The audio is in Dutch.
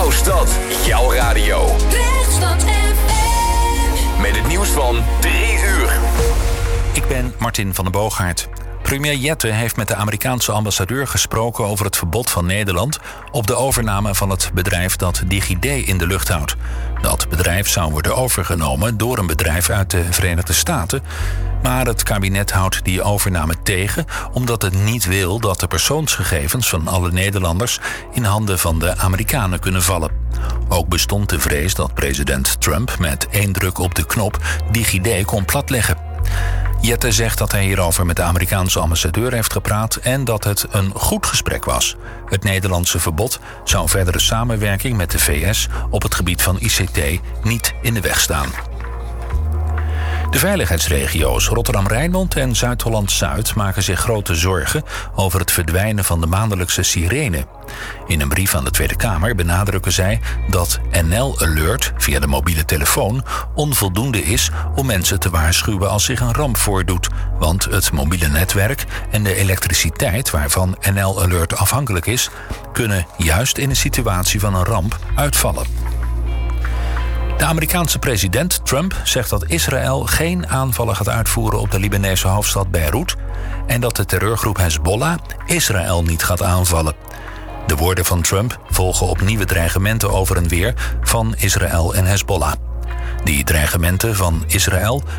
Jouw stad, jouw radio. Rechtsstad FM. Met het nieuws van 3 uur. Ik ben Martin van den Boogaard. Premier Jette heeft met de Amerikaanse ambassadeur gesproken over het verbod van Nederland op de overname van het bedrijf dat DigiD in de lucht houdt. Dat bedrijf zou worden overgenomen door een bedrijf uit de Verenigde Staten. Maar het kabinet houdt die overname tegen omdat het niet wil dat de persoonsgegevens van alle Nederlanders in handen van de Amerikanen kunnen vallen. Ook bestond de vrees dat president Trump met 1 druk op de knop DigiD kon platleggen. Jette zegt dat hij hierover met de Amerikaanse ambassadeur heeft gepraat en dat het een goed gesprek was. Het Nederlandse verbod zou verdere samenwerking met de VS op het gebied van ICT niet in de weg staan. De veiligheidsregio's Rotterdam-Rijnmond en Zuid-Holland-Zuid maken zich grote zorgen over het verdwijnen van de maandelijkse sirene. In een brief aan de Tweede Kamer benadrukken zij dat NL Alert via de mobiele telefoon onvoldoende is om mensen te waarschuwen als zich een ramp voordoet, want het mobiele netwerk en de elektriciteit waarvan NL Alert afhankelijk is, kunnen juist in een situatie van een ramp uitvallen. De Amerikaanse president Trump zegt dat Israël geen aanvallen gaat uitvoeren op de Libanese hoofdstad Beirut en dat de terreurgroep Hezbollah Israël niet gaat aanvallen. De woorden van Trump volgen op nieuwe dreigementen over en weer van Israël en Hezbollah. Die dreigementen van Israël